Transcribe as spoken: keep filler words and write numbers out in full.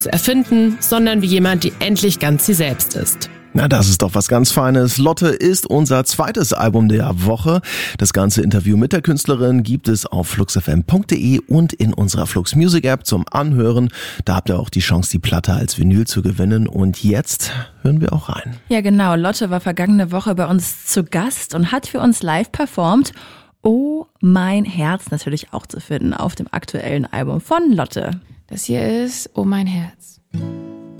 erfinden, sondern wie jemand, die endlich ganz sie selbst ist. Na, das ist doch was ganz Feines. Lotte ist unser zweites Album der Woche. Das ganze Interview mit der Künstlerin gibt es auf fluxfm punkt de und in unserer Flux Music App zum Anhören. Da habt ihr auch die Chance, die Platte als Vinyl zu gewinnen. Und jetzt hören wir auch rein. Ja, genau. Lotte war vergangene Woche bei uns zu Gast und hat für uns live performt. Oh, mein Herz natürlich auch zu finden auf dem aktuellen Album von Lotte. Das hier ist Oh, mein Herz.